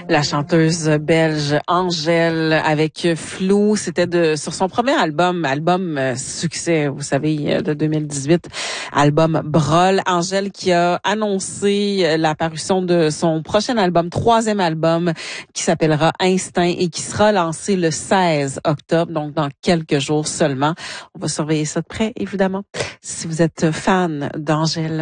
La chanteuse belge Angèle avec Flou, c'était sur son premier album succès, vous savez, de 2018, album Brol. Angèle qui a annoncé la parution de son prochain album, troisième album, qui s'appellera Instinct et qui sera lancé le 16 octobre, donc dans quelques jours seulement. On va surveiller ça de près, évidemment, si vous êtes fan d'Angèle.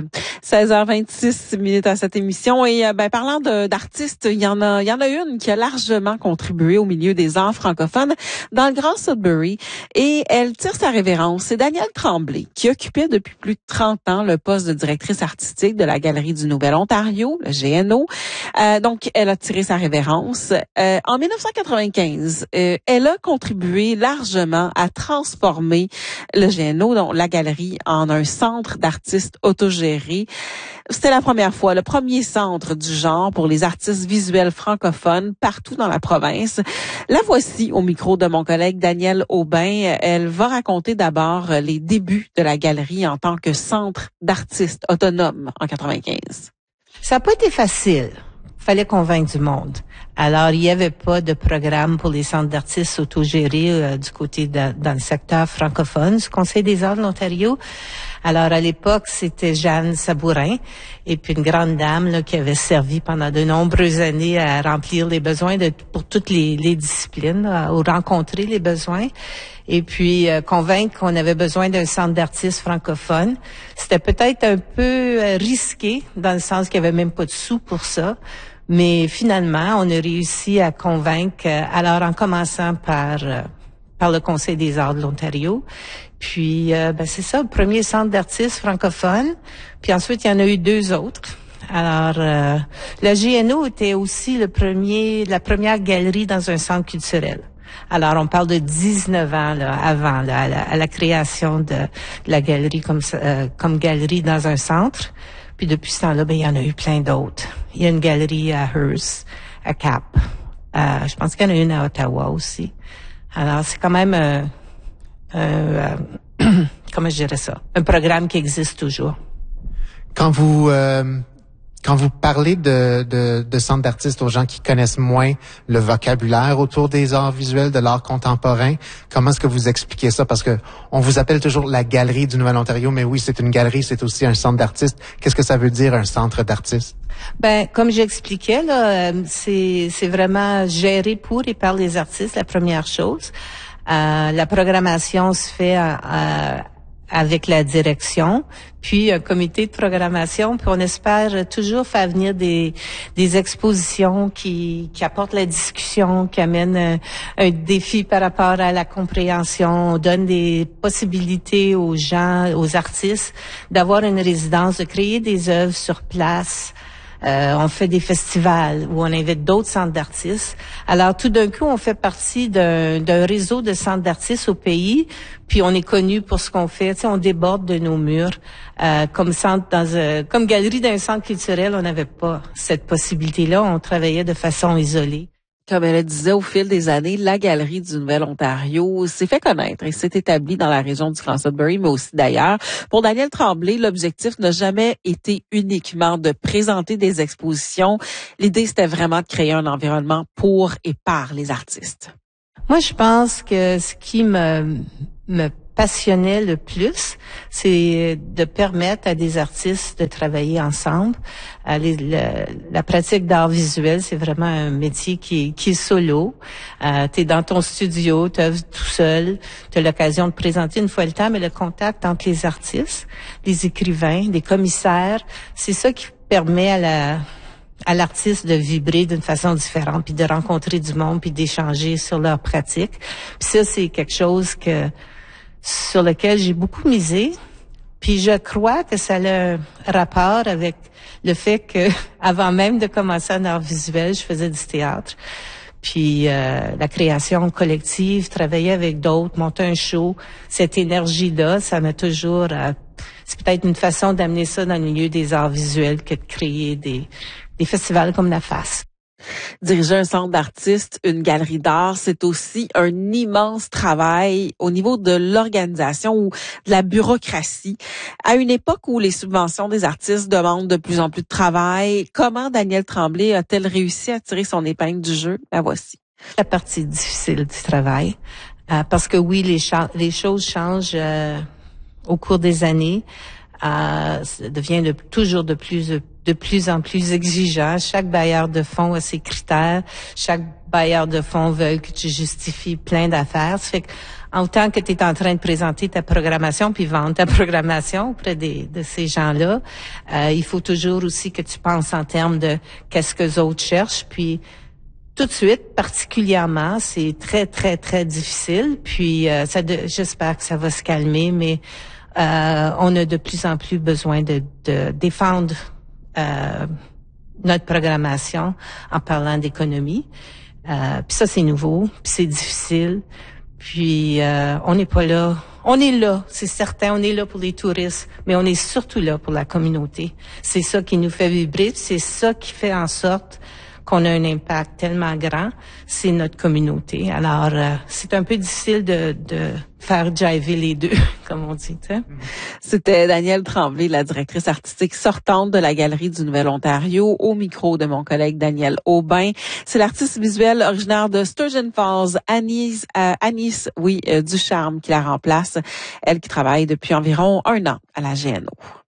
16h26 à cette émission et parlant d'artistes, il y en a une qui a largement contribué au milieu des arts francophones dans le Grand Sudbury et elle tire sa révérence. C'est Danielle Tremblay qui occupait depuis plus de 30 ans le poste de directrice artistique de la Galerie du Nouvel-Ontario, le GNO. Donc, elle a tiré sa révérence. En 1995, elle a contribué largement à transformer le GNO, donc la galerie, en un centre d'artistes autogéré. C'était la première fois, le premier centre du genre pour les artistes visuels francophones partout dans la province. La voici au micro de mon collègue Danielle Aubin. Elle va raconter d'abord les débuts de la galerie en tant que centre d'artistes autonome en 95. Ça n'a pas été facile. Fallait convaincre du monde. Alors, il n'y avait pas de programme pour les centres d'artistes autogérés du côté dans le secteur francophone du Conseil des arts de l'Ontario. Alors, à l'époque, c'était Jeanne Sabourin et puis une grande dame là, qui avait servi pendant de nombreuses années à remplir les besoins pour toutes les disciplines, ou rencontrer les besoins. Et puis, convaincre qu'on avait besoin d'un centre d'artistes francophones. C'était peut-être un peu risqué, dans le sens qu'il n'y avait même pas de sous pour ça. Mais finalement, on a réussi à convaincre, alors en commençant par le Conseil des arts de l'Ontario. Puis, c'est ça, le premier centre d'artistes francophones. Puis ensuite, il y en a eu deux autres. Alors, le GNO était aussi la première galerie dans un centre culturel. Alors, on parle de 19 ans là, avant à la création de la galerie comme galerie dans un centre. Puis depuis ce temps-là, il y en a eu plein d'autres. Il y a une galerie à Hearst, à Cap. Je pense qu'il y en a une à Ottawa aussi. Alors, c'est quand même comment je dirais ça? Un programme qui existe toujours. Quand vous parlez de centre d'artistes aux gens qui connaissent moins le vocabulaire autour des arts visuels, de l'art contemporain, comment est-ce que vous expliquez ça? Parce que on vous appelle toujours la Galerie du Nouvel-Ontario, mais oui, c'est une galerie, c'est aussi un centre d'artistes. Qu'est-ce que ça veut dire, un centre d'artistes? Comme j'expliquais, là, c'est vraiment géré pour et par les artistes, la première chose. La programmation se fait avec la direction, puis un comité de programmation, puis on espère toujours faire venir des expositions qui apportent la discussion, qui amènent un défi par rapport à la compréhension. On donne des possibilités aux gens, aux artistes, d'avoir une résidence, de créer des œuvres sur place. On fait des festivals où on invite d'autres centres d'artistes. Alors, tout d'un coup, on fait partie d'un réseau de centres d'artistes au pays, puis on est connu pour ce qu'on fait. Tu sais, on déborde de nos murs. Comme galerie d'un centre culturel, on n'avait pas cette possibilité-là. On travaillait de façon isolée. Comme elle le disait, au fil des années, la Galerie du Nouvel-Ontario s'est fait connaître et s'est établie dans la région du Grand Sudbury, mais aussi d'ailleurs. Pour Danielle Tremblay, l'objectif n'a jamais été uniquement de présenter des expositions. L'idée, c'était vraiment de créer un environnement pour et par les artistes. Moi, je pense que ce qui me passionnait le plus, c'est de permettre à des artistes de travailler ensemble. La pratique d'art visuel, c'est vraiment un métier qui est solo. T'es dans ton studio, t'œuvres tout seul, t'as l'occasion de présenter une fois le temps, mais le contact entre les artistes, les écrivains, les commissaires, c'est ça qui permet à l'artiste de vibrer d'une façon différente, puis de rencontrer du monde, puis d'échanger sur leur pratique. Puis ça, c'est quelque chose sur lequel j'ai beaucoup misé. Puis je crois que ça a un rapport avec le fait que, avant même de commencer en art visuel, je faisais du théâtre. Puis la création collective, travailler avec d'autres, monter un show, cette énergie-là, ça m'a toujours... c'est peut-être une façon d'amener ça dans le milieu des arts visuels que de créer des festivals comme la FAS. Diriger un centre d'artistes, une galerie d'art, c'est aussi un immense travail au niveau de l'organisation ou de la bureaucratie. À une époque où les subventions des artistes demandent de plus en plus de travail, comment Danielle Tremblay a-t-elle réussi à tirer son épingle du jeu? La voici. La partie difficile du travail, parce que oui, les choses changent au cours des années. Ça devient toujours de plus en plus exigeant. Chaque bailleur de fonds a ses critères. Chaque bailleur de fonds veut que tu justifies plein d'affaires. Ça fait que, en tant que tu es en train de présenter ta programmation puis vendre ta programmation auprès de ces gens-là, il faut toujours aussi que tu penses en termes de qu'est-ce que les autres cherchent. Puis tout de suite, particulièrement, c'est très, très, très difficile. Puis j'espère que ça va se calmer, mais on a de plus en plus besoin de défendre notre programmation en parlant d'économie. Puis ça, c'est nouveau, puis c'est difficile. Puis on n'est pas là. On est là, c'est certain, on est là pour les touristes, mais on est surtout là pour la communauté. C'est ça qui nous fait vibrer, c'est ça qui fait en sorte qu'on a un impact tellement grand, c'est notre communauté. Alors, c'est un peu difficile de faire jiver les deux, comme on dit. T'sais. C'était Danielle Tremblay, la directrice artistique sortante de la Galerie du Nouvel-Ontario, au micro de mon collègue Daniel Aubin. C'est l'artiste visuelle originaire de Sturgeon Falls, Anis Ducharme, qui la remplace. Elle qui travaille depuis environ 1 an à la GNO.